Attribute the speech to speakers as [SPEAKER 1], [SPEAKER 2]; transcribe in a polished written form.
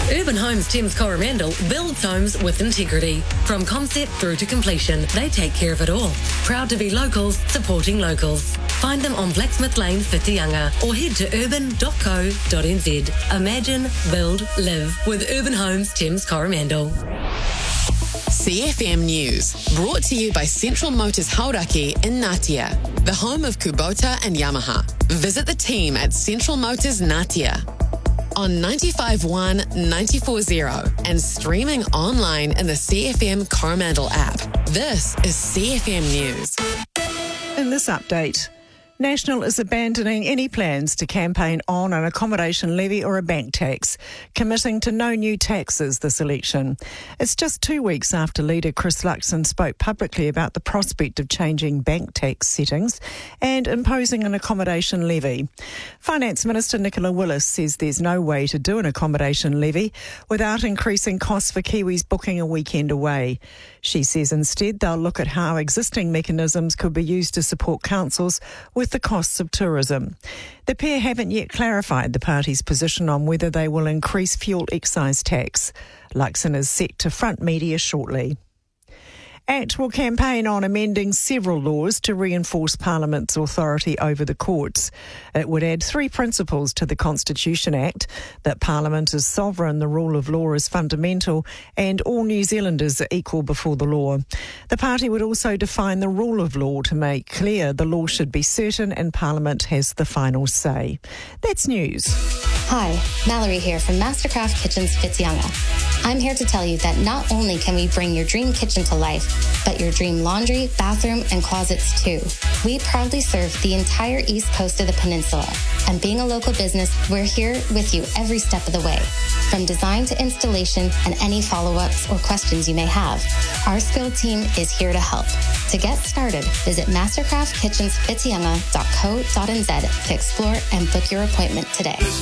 [SPEAKER 1] Urban Homes Thames Coromandel builds homes with integrity. From concept through to completion, they take care of it all. Proud to be locals, supporting locals. Find them on Blacksmith Lane, Whitianga, or head to urban.co.nz. Imagine, build, live with Urban Homes Thames Coromandel.
[SPEAKER 2] CFM News, brought to you by Central Motors Hauraki in Ngatea, the home of Kubota and Yamaha. Visit the team at Central Motors Ngatea on 95.1, 94.0 and streaming online in the CFM Coromandel app. This is CFM News.
[SPEAKER 3] In this update, National is abandoning any plans to campaign on an accommodation levy or a bank tax, committing to no new taxes this election. It's just 2 weeks after leader Chris Luxon spoke publicly about the prospect of changing bank tax settings and imposing an accommodation levy. Finance Minister Nicola Willis says there's no way to do an accommodation levy without increasing costs for Kiwis booking a weekend away. She says instead they'll look at how existing mechanisms could be used to support councils with the costs of tourism. The pair haven't yet clarified the party's position on whether they will increase fuel excise tax. Luxon is set to front media shortly. ACT will campaign on amending several laws to reinforce Parliament's authority over the courts. It would add 3 principles to the Constitution Act: that Parliament is sovereign, the rule of law is fundamental, and all New Zealanders are equal before the law. The party would also define the rule of law to make clear the law should be certain and Parliament has the final say. That's news.
[SPEAKER 4] Hi, Mallory here from Mastercraft Kitchens Whitianga. I'm here to tell you that not only can we bring your dream kitchen to life, but your dream laundry, bathroom, and closets too. We proudly serve the entire east coast of the peninsula, and being a local business, we're here with you every step of the way. From design to installation and any follow-ups or questions you may have, our skilled team is here to help. To get started, visit mastercraftkitchenswhitianga.co.nz to explore and book your appointment today.